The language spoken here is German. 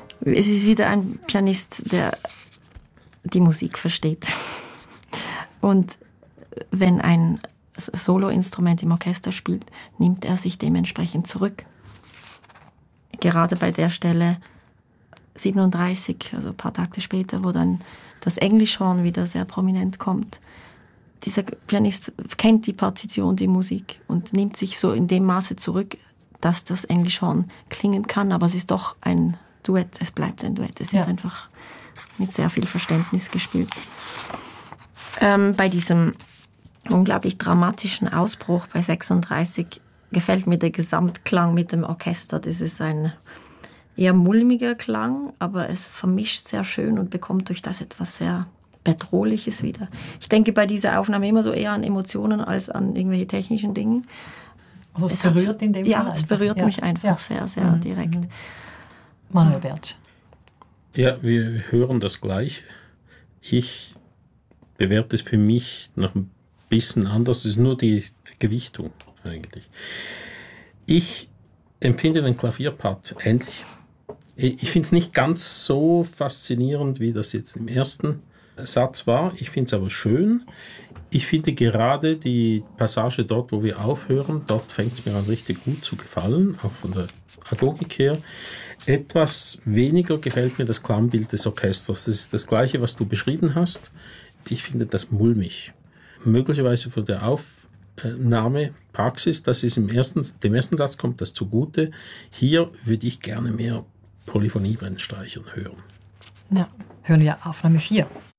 Es ist wieder ein Pianist, der die Musik versteht. Und wenn ein Soloinstrument im Orchester spielt, nimmt er sich dementsprechend zurück. Gerade bei der Stelle 37, also ein paar Takte später, wo dann das Englischhorn wieder sehr prominent kommt. Dieser Pianist kennt die Partition, die Musik und nimmt sich so in dem Maße zurück, dass das Englischhorn klingen kann, aber es ist doch ein Duett, es bleibt ein Duett. Es ist einfach mit sehr viel Verständnis gespielt. Bei diesem unglaublich dramatischen Ausbruch bei 36 gefällt mir der Gesamtklang mit dem Orchester. Das ist ein eher mulmiger Klang, aber es vermischt sehr schön und bekommt durch das etwas sehr Bedrohliches wieder. Ich denke bei dieser Aufnahme immer so eher an Emotionen als an irgendwelche technischen Dingen. Also es berührt in dem Fall? Ja, es berührt mich einfach sehr, sehr direkt. Manuel Bertsch. Ja, wir hören das Gleiche. Ich bewerte es für mich noch ein bisschen anders. Es ist nur die Gewichtung eigentlich. Ich empfinde den Klavierpart ähnlich. Ich finde es nicht ganz so faszinierend, wie das jetzt im ersten Satz war. Ich finde es aber schön. Ich finde gerade die Passage dort, wo wir aufhören, dort fängt es mir an richtig gut zu gefallen, auch von der Agogik her. Etwas weniger gefällt mir das Klangbild des Orchesters. Das ist das Gleiche, was du beschrieben hast. Ich finde das mulmig. Möglicherweise von der Aufnahmepraxis, das ist dem ersten Satz kommt das zugute. Hier würde ich gerne mehr Polyphonie bei den Streichern hören. Ja, hören wir Aufnahme 4.